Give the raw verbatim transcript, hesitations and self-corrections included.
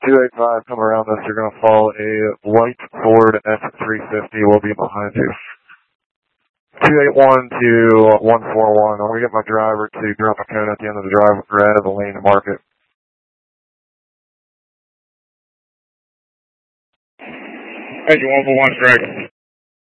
two eight five, come around us. You're going to follow a white Ford F three fifty. We'll be behind you. two eight one to one four one. I'm going to get my driver to drop a cone at the end of the drive red of the lane to market. Engine one four one, strike.